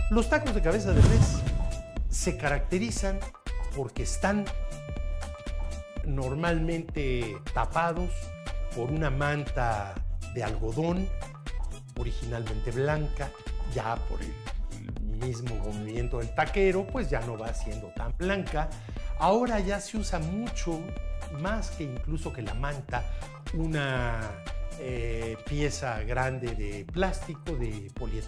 Los tacos de cabeza de res se caracterizan porque están normalmente tapados por una manta de algodón, originalmente blanca, ya por el mismo movimiento del taquero, pues ya no va siendo tan blanca. Ahora ya se usa mucho, más que incluso que la manta, una pieza grande de plástico, de poliéster